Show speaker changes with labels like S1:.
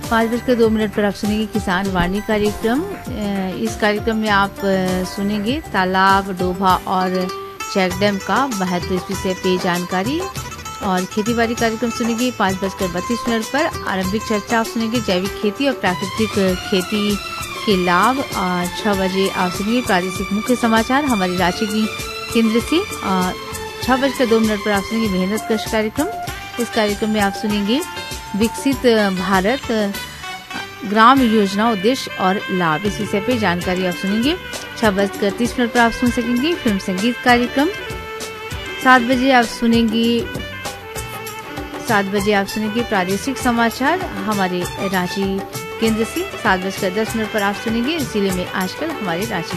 S1: 5:02 पर आप सुनेंगे किसान वाणी कार्यक्रम। इस कार्यक्रम में आप सुनेंगे तालाब, डोभा और चेक डैम का महत्व, इस विषय पे जानकारी। और खेती बाड़ी कार्यक्रम सुनेंगे 5:32 पर। आरंभिक चर्चा आप सुनेंगे जैविक खेती और प्राकृतिक खेती के लाभ। और 6 बजे आप सुनेंगे प्रादेशिक मुख्य समाचार हमारी रांची की केंद्र से। 6:02 पर आप सुनेंगे मेहनत कश कार्यक्रम। इस कार्यक्रम में आप सुनेंगे विकसित भारत ग्राम योजना उद्देश्य और लाभ, इस विषय पे जानकारी आप सुनेंगे। 6:30 पर आप सुन सकेंगे फिल्म संगीत कार्यक्रम। 7 बजे आप सुनेंगे प्रादेशिक समाचार हमारे रांची केंद्र से। 7:10 पर आप सुनेंगे जिले में आजकल हमारे रांची